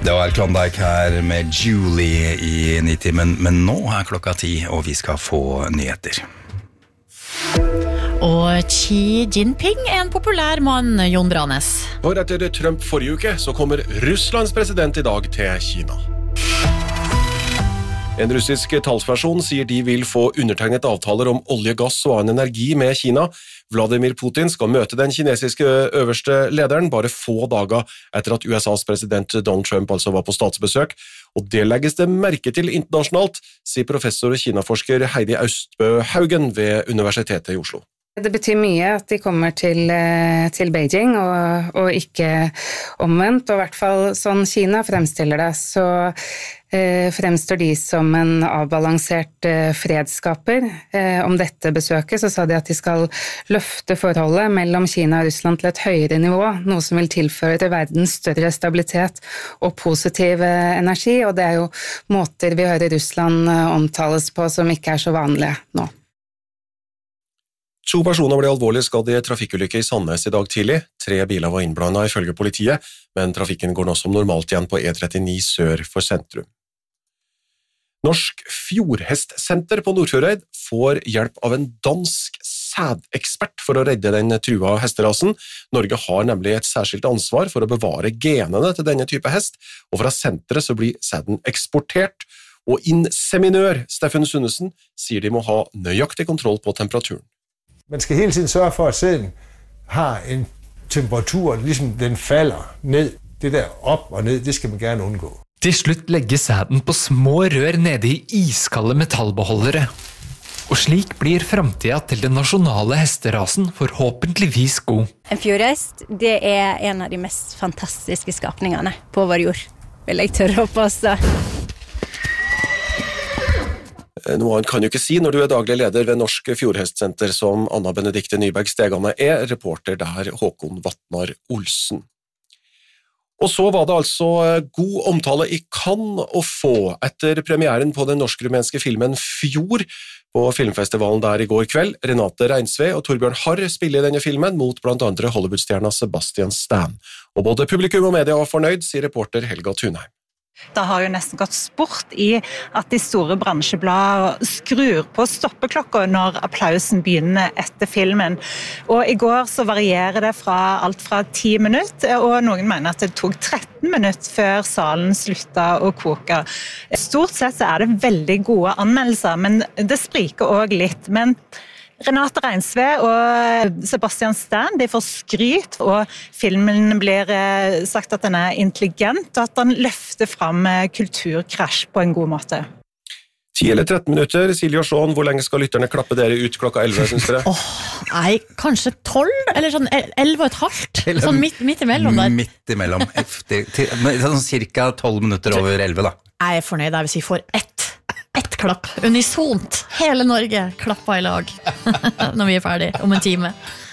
Det var Klondike her med Julie i 90, men nå er klokka 10, og vi skal få nyheter. Og Xi Jinping en populær mann, Jon Branes. For etter Trump forrige uke, så kommer Russlands president i dag til Kina. En russisk talsperson sier de vil få undertegnet avtaler om olje, gass og annen energi med Kina. Vladimir Putin skal møte den kinesiske øverste lederen bare få dager etter at USAs president Donald Trump altså var på statsbesøk, og det legges det merke til internasjonalt, sier professor og kinaforsker Heidi Austbø Haugen ved Universitetet i Oslo. Det betyr mye at de kommer til Beijing, og ikke omvendt, og i hvert fall sånn Kina fremstiller det, så fremstår de som en avbalansert fredsskaper. Om dette besøket så sa de at de skal løfte forholdet mellom Kina og Russland til et høyere nivå, noe som vil tilføre verden større stabilitet og positiv energi, og det er jo måter vi hører Russland omtales på som ikke er så vanlige nå. 2 personer ble alvorlig skadd i en trafikkulykke i Sandnes i dag tidlig. 3 biler var innblandet ifølge politiet, men trafikken går nå som normalt igjen på E39 sør for sentrum. Norsk Fjordhestsenter på Nordfjordeid får hjelp av en dansk sædekspert for å redde den trua hesterasen. Norge har nemlig et særskilt ansvar for å bevare genene til denne type hest, og fra senteret så blir sæden eksportert, og inseminør Steffen Sunnesen sier de må ha nøyaktig kontroll på temperaturen. Man skal hele tiden sørge for, at sæden har en temperatur, ligesom den falder ned. Det der op og ned, det skal man gerne undgå. Til slutt legges sæden på små rør nede i iskalde metallbeholdere. Og slik blir fremtiden til den nasjonale hesterasen forhåpentligvis god. En fjordhest, det er en av de mest fantastiske skapningene på vår jord, vil jeg tørre å påstå. Noe han kan jo ikke si når du er daglig leder ved Norsk Fjordhestsenter som Anna Benedikte Nyberg Stegane er, reporter der Håkon Vatnar Olsen. Og så var det altså god omtale i Cannes å få etter premieren på den norsk-rumenske filmen Fjord på filmfestivalen der i går kveld. Renate Reinsve og Torbjørn Harr spiller i denne filmen mot blant andre Hollywood-stjerna Sebastian Stan. Og både publikum og media var fornøyd, sier reporter Helga Thunheim. Det har jo nesten gått sport i at de store bransjeblader skrur på stoppeklokka når applausen begynner etter filmen. Og i går så varierer det fra alt fra 10 minutter, og noen mener at det tok 13 minutter før salen sluttet å koke. Stort sett så er det veldig gode anmeldelser, men det spriker også litt. Men Renate Reinsve og Sebastian Stan, de får skryt, og filmen blir sagt at den er intelligent, og at den løfter frem kulturkrasj på en god måte. 10 eller 13 minutter, Silje og Sjån, hvor lenge skal lytterne klappe dere ut klokka 11, synes dere? Nei, kanskje 12, eller sånn 11,5, sånn midt imellom der. Midt imellom, sånn cirka 12 minutter over 11 da. Jeg er fornøyd hvis vi får ett klapp, unisont. Hele Norge klapper i lag når vi er ferdig om en time.